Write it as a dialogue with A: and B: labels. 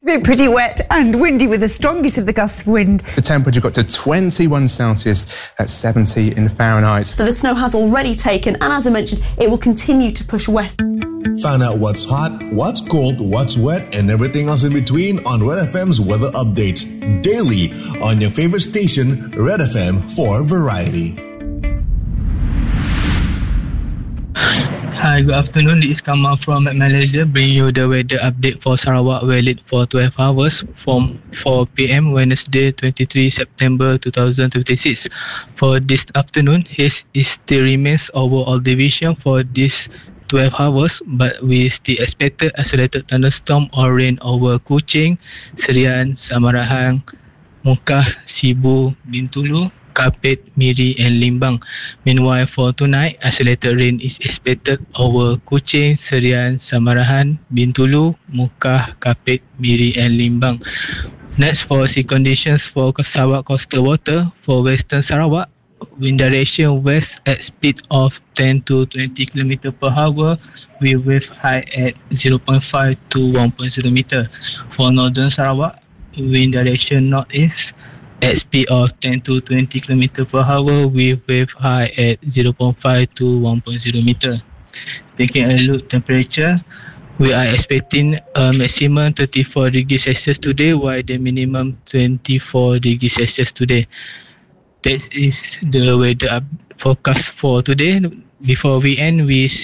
A: It's been pretty wet and windy with the strongest of the gusts of wind.
B: The temperature got to 21 Celsius at 70 in Fahrenheit.
C: So the snow has already taken, and as I mentioned, it will continue to push west.
D: Find out what's hot, what's cold, what's wet, and everything else in between on Red FM's weather updates daily on your favorite station, Red FM for variety.
E: Hi, good afternoon. This is Kamal from Malaysia, bringing you the weather update for Sarawak valid for 12 hours from 4 p.m. Wednesday, 23 September 2026. For this afternoon, haze still remains over all division for this 12 hours, but we still expected isolated thunderstorm or rain over Kuching, Serian, Samarahan, Mukah, Sibu, Bintulu, Kapit, Miri and Limbang. Meanwhile, for tonight, isolated rain is expected over Kuching, Serian, Samarahan, Bintulu, Mukah, Kapit, Miri and Limbang. Next, for sea conditions for Sarawak coastal water, for western Sarawak, wind direction west at speed of 10 to 20 km per hour with wave height at 0.5 to 1.0 meter. For northern Sarawak, wind direction northeast at speed of 10 to 20 km per hour with wave height at 0.5 to 1.0 meter. Taking a look temperature, we are expecting a maximum 34 degrees Celsius today, while the minimum 24 degrees Celsius today. That is the weather forecast for today. Before we end, we